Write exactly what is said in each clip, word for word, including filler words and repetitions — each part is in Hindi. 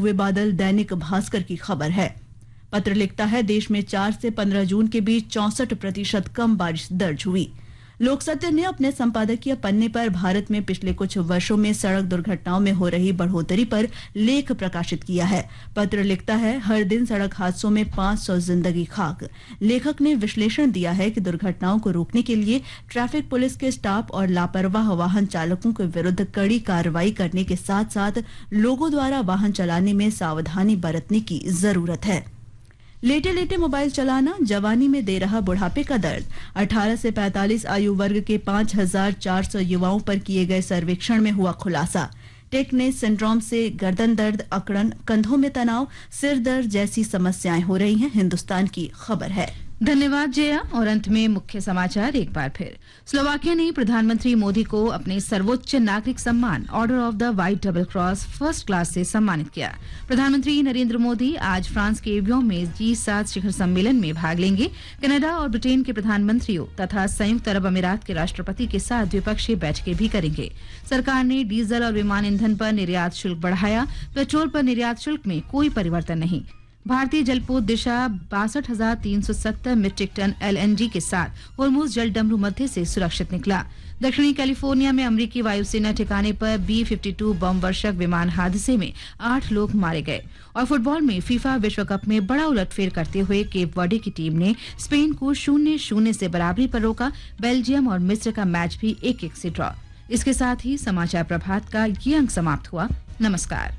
हुए बादल दैनिक भास्कर की खबर है। पत्र लिखता है, देश में चार से पंद्रह जून के बीच चौसठ प्रतिशत कम बारिश दर्ज हुई। लोकसत्य ने अपने संपादकीय पन्ने पर भारत में पिछले कुछ वर्षों में सड़क दुर्घटनाओं में हो रही बढ़ोतरी पर लेख प्रकाशित किया है। पत्र लिखता है, हर दिन सड़क हादसों में पाँच सौ जिंदगी खाक। लेखक ने विश्लेषण दिया है कि दुर्घटनाओं को रोकने के लिए ट्रैफिक पुलिस के स्टाफ और लापरवाह वाहन चालकों के विरुद्ध कड़ी कार्रवाई करने के साथ साथ लोगों द्वारा वाहन चलाने में सावधानी बरतने की जरूरत है। लेटे लेटे मोबाइल चलाना जवानी में दे रहा बुढ़ापे का दर्द। अठारह से पैंतालीस आयु वर्ग के पाँच हज़ार चार सौ युवाओं पर किए गए सर्वेक्षण में हुआ खुलासा। टेकनेस सिंड्रोम से गर्दन दर्द, अकड़न, कंधों में तनाव, सिर दर्द जैसी समस्याएं हो रही हैं। हिंदुस्तान की खबर है। धन्यवाद जया। और अंत में मुख्य समाचार एक बार फिर। स्लोवाकिया ने प्रधानमंत्री मोदी को अपने सर्वोच्च नागरिक सम्मान order of the white double cross first class से सम्मानित किया। प्रधानमंत्री नरेंद्र मोदी आज फ्रांस के एवियन में जी सात शिखर सम्मेलन में भाग लेंगे। कनाडा और ब्रिटेन के प्रधानमंत्रियों तथा संयुक्त अरब अमीरात के राष्ट्रपति के साथ द्विपक्षीय बैठकें भी करेंगे। सरकार ने डीजल और विमान ईंधन पर निर्यात शुल्क बढ़ाया। पेट्रोल पर निर्यात शुल्क में कोई परिवर्तन नहीं। भारतीय जलपोत दिशा बासठ हजार तीन सौ सत्तर मीट्रिक टन एलएनजी के साथ होर्मुज जल डमरू मध्य से सुरक्षित निकला। दक्षिणी कैलिफोर्निया में अमेरिकी वायुसेना ठिकाने पर बी फिफ्टी टू बम वर्षक विमान हादसे में आठ लोग मारे गए। और फुटबॉल में फीफा विश्व कप में बड़ा उलटफेर करते हुए केप वर्डे की टीम ने स्पेन को शून्य शून्य से बराबरी पर रोका। बेल्जियम और मिस्र का मैच भी एक एक से ड्रॉ। इसके साथ ही समाचार प्रभात का ये अंक समाप्त हुआ। नमस्कार।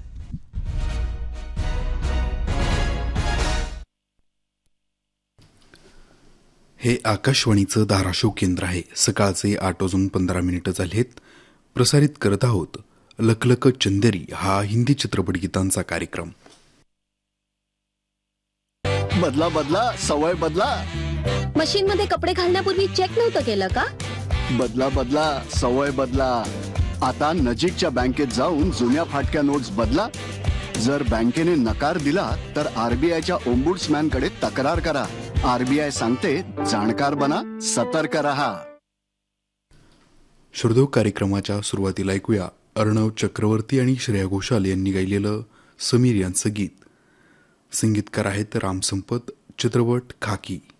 हे आकाशवाणीचं धाराशिव केंद्र आहे। सकाळचे आठ वाजून पंधरा मिनिटं झालेत। प्रसारित करत आहोत लखलख चंदेरी हा हिंदी चित्रपट गीतांचा कार्यक्रम। बदला बदला सवय बदला। मशीन मध्ये कपडे घालण्यापूर्वी चेक नव्हतं केलं का? बदला बदला सवय बदला। आता नजीकच्या बँकेत जाऊन जुन्या फाटक्या नोट्स बदला। जर बँकेने नकार दिला तर आरबीआयच्या ओम्बुड्समॅन कडे तक्रार करा। आरबीआय सांगते जाणकार बना, सतर्क रहा। श्रोतो, कार्यक्रमाच्या सुरुवातीला ऐकूया अर्णव चक्रवर्ती आणि श्रेया घोषाल यांनी गायलेलं समीर यांचं गीत। संगीतकार आहेत राम संपत। चित्रपट खाकी।